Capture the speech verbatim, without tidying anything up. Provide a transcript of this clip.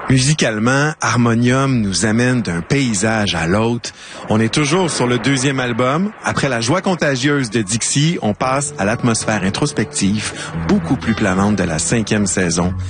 Musicalement, Harmonium nous amène d'un paysage à l'autre. On est toujours sur le deuxième album. Après la joie contagieuse de Dixie, on passe à l'atmosphère introspective, beaucoup plus planante de la cinquième saison.